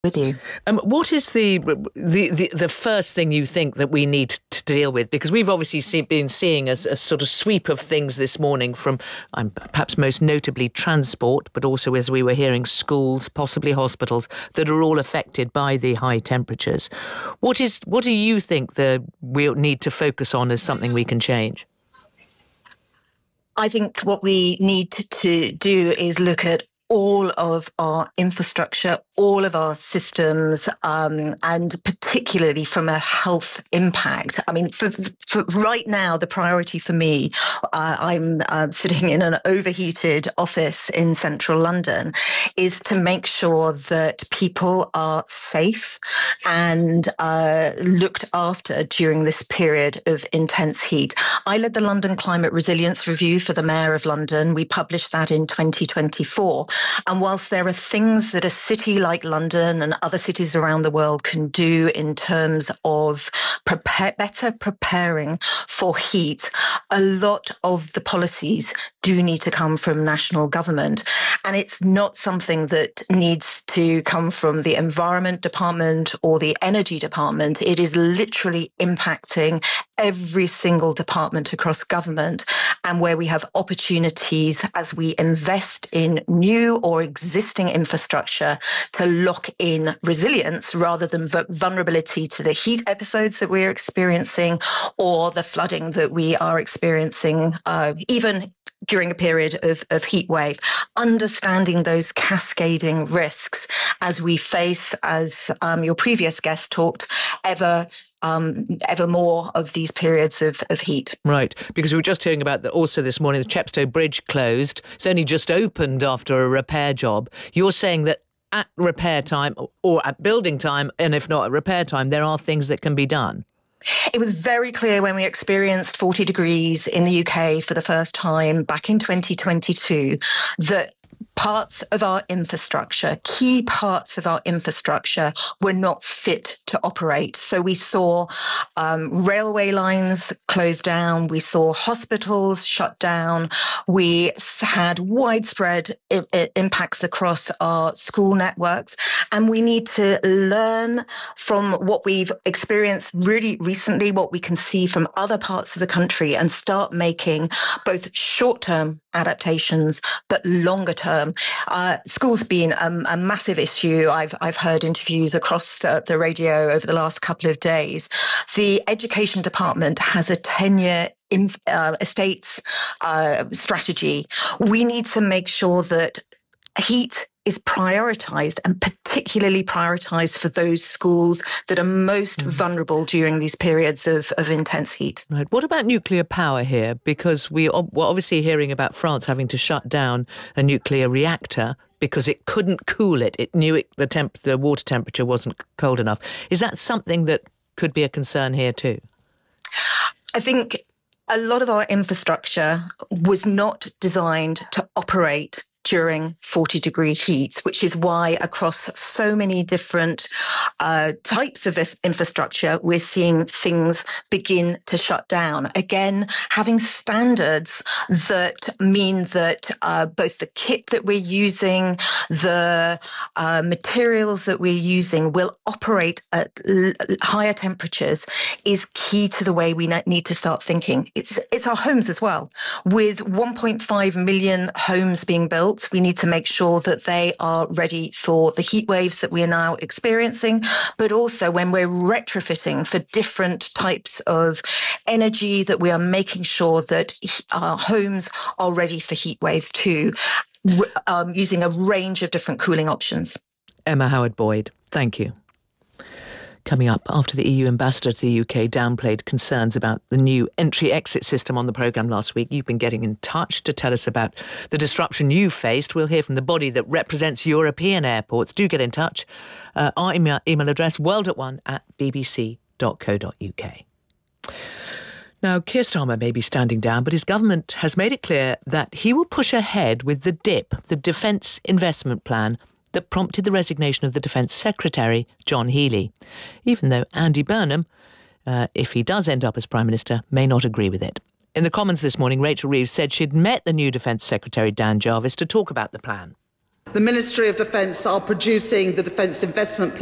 with you. What is the first thing you think that we need to deal with? Because we've obviously been seeing a sort of sweep of things this morning from perhaps most notably transport, but also, as we were hearing, schools, possibly hospitals, that are all affected by the high temperatures. What do you think we'll need to focus on as something we can change? I think what we need to do is look at all of our infrastructure, all of our systems, and particularly from a health impact. I mean, for right now, the priority for me, I'm sitting in an overheated office in central London, is to make sure that people are safe and looked after during this period of intense heat. I led the London Climate Resilience Review for the Mayor of London. We published that in 2024. And whilst there are things that a city like London and other cities around the world can do in terms of better preparing for heat, a lot of the policies do need to come from national government. And it's not something that needs to come from the Environment Department or the Energy Department. It is literally impacting every single department across government, and where we have opportunities as we invest in new or existing infrastructure to lock in resilience rather than vulnerability to the heat episodes that we're experiencing or the flooding that we are experiencing, even during a period of heat wave. Understanding those cascading risks as we face, as your previous guest talked, ever more of these periods of heat. Right, because we were just hearing about also this morning, the Chepstow Bridge closed. It's only just opened after a repair job. You're saying that at repair time or at building time, and if not at repair time, there are things that can be done. It was very clear when we experienced 40 degrees in the UK for the first time back in 2022 that parts of our infrastructure, key parts of our infrastructure, were not fit to operate. So we saw railway lines closed down. We saw hospitals shut down. We had widespread impacts across our school networks. And we need to learn from what we've experienced really recently, what we can see from other parts of the country, and start making both short-term adaptations, but longer term. School's been a massive issue. I've heard interviews across the radio over the last couple of days. The Education Department has a 10-year estates strategy. We need to make sure that heat is prioritised, and particularly prioritised for those schools that are most vulnerable during these periods of intense heat. Right. What about nuclear power here? Because we're obviously hearing about France having to shut down a nuclear reactor because it couldn't cool it. It knew the water temperature wasn't cold enough. Is that something that could be a concern here too? I think a lot of our infrastructure was not designed to operate during 40-degree heats, which is why across so many different types of infrastructure, we're seeing things begin to shut down. Again, having standards that mean that both the kit that we're using, the materials that we're using will operate at higher temperatures is key to the way we need to start thinking. It's our homes as well. With 1.5 million homes being built, we need to make sure that they are ready for the heat waves that we are now experiencing, but also when we're retrofitting for different types of energy, that we are making sure that our homes are ready for heat waves too, using a range of different cooling options. Emma Howard-Boyd, thank you. Coming up, after the EU ambassador to the UK downplayed concerns about the new entry-exit system on the programme last week, you've been getting in touch to tell us about the disruption you faced. We'll hear from the body that represents European airports. Do get in touch. Our email address, world@1@bbc.co.uk. Now, Keir Starmer may be standing down, but his government has made it clear that he will push ahead with the DIP, the Defence Investment Plan, that prompted the resignation of the Defence Secretary, John Healey, even though Andy Burnham, if he does end up as Prime Minister, may not agree with it. In the Commons this morning, Rachel Reeves said she'd met the new Defence Secretary, Dan Jarvis, to talk about the plan. The Ministry of Defence are producing the Defence Investment Plan